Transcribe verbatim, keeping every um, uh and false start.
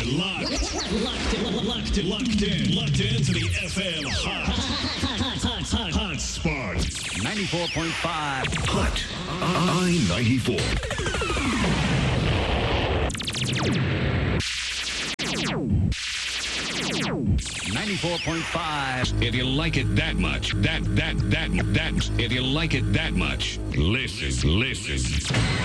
locked, locked, in, locked, in, locked in, locked into the F M hot, hot, hot, hot, hot spot. ninety-four point five. Hot I ninety-four. ninety-four point five. If you like it that much, that, that, that, that, if you like it that much, listen, listen.